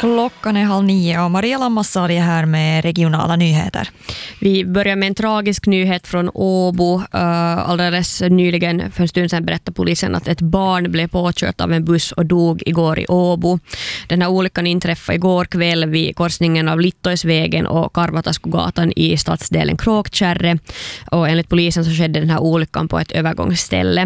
Klockan är 8:30 och Maria Lammassari är här med regionala nyheter. Vi börjar med en tragisk nyhet från Åbo. Alldeles nyligen för en stund sedan berättade polisen att ett barn blev påkört av en buss och dog igår i Åbo. Den här olyckan inträffade igår kväll vid korsningen av Littoisvägen och Karvataskogatan i stadsdelen Kråkkärre. Och enligt polisen så skedde den här olyckan på ett övergångsställe.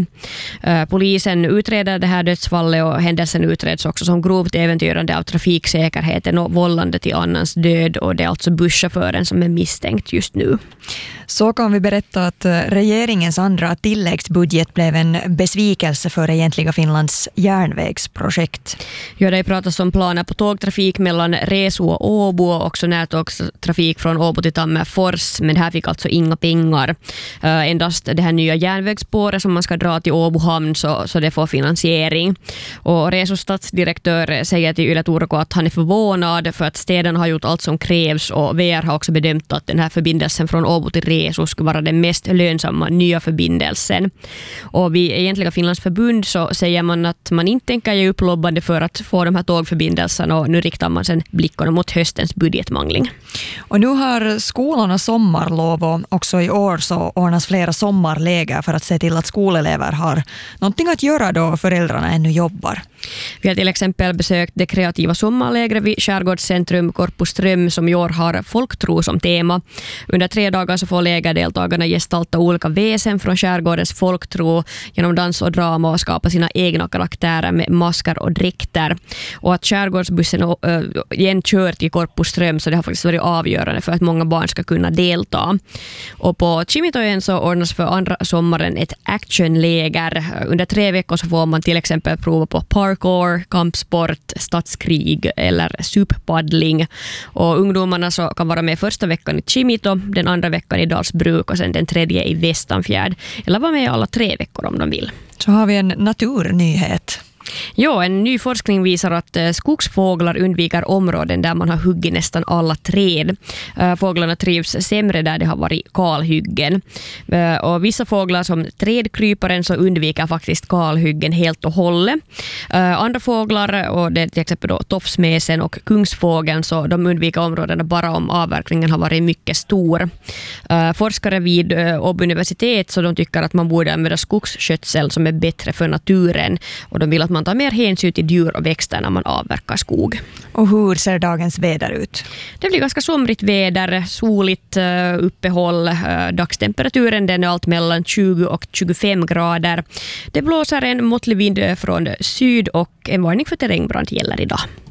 Polisen utreder det här dödsfallet och händelsen utreds också som grovt äventyrande av trafiksäkerheten och vållande till annans död, och det är alltså busschauffören som är misstänkt just nu. Så kan vi berätta att regeringens andra tilläggsbudget blev en besvikelse för egentliga Finlands järnvägsprojekt. Ja, det pratas om planer på tågtrafik mellan Resu och Åbo och också närtågstrafik från Åbo till Tammerfors, men det här fick alltså inga pengar. Endast det här nya järnvägsspåret som man ska dra till Åbo hamn så det får finansiering. Och Resus stadsdirektör säger till Yle Turku att han är förvånad för att städerna har gjort allt som krävs, och VR har också bedömt att den här förbindelsen från Åbo till Resu skulle vara den mest lönsamma nya förbindelsen. Och vid egentliga Finlands förbund så säger man att man inte tänker ge upp lobbande för att få de här tågförbindelserna, och nu riktar man sen blickarna mot höstens budgetmangling. Och nu har skolorna sommarlov, och också i år så ordnas flera sommarläger för att se till att skolelever har någonting att göra då föräldrarna ännu jobbar. Vi har till exempel besökt det kreativa sommarlägret vid Skärgårdscentrum Korpuström som i år har folktro som tema. Under 3 dagar så får lägerdeltagarna gestalta olika väsen från skärgårdens folktro genom dans och drama och skapa sina egna karaktärer med maskar och dräkter. Och att skärgårdsbussen igen kör till Korpuström, så det har faktiskt varit avgörande för att många barn ska kunna delta. Och på Kimitojen så ordnas för andra sommaren ett actionläger. Under 3 veckor så får man till exempel prova på parkour, kampsport, stadskrig eller suppaddling. Och ungdomarna så kan vara med första veckan i Kimito, den andra veckan i Dalsbruk och sen den tredje i Västanfjärd. Eller vara med alla 3 veckor om de vill. Så har vi en naturnyhet. Ja, en ny forskning visar att skogsfåglar undviker områden där man har huggit nästan alla träd. Fåglarna trivs sämre där det har varit kalhyggen. Och vissa fåglar som trädkryparen så undviker faktiskt kalhyggen helt och hållet. Andra fåglar, och det är till exempel då tofsmesen och kungsfågeln, så de undviker områdena bara om avverkningen har varit mycket stor. Forskare vid Åbo universitet så de tycker att man borde använda skogsskötsel som är bättre för naturen, och de vill att man tar mer hänsyn till djur och växter när man avverkar skog. Och hur ser dagens väder ut? Det blir ganska somrigt väder, soligt uppehåll. Dagstemperaturen den är allt mellan 20 och 25 grader. Det blåser en måttlig vind från syd och en varning för terrängbrand gäller idag.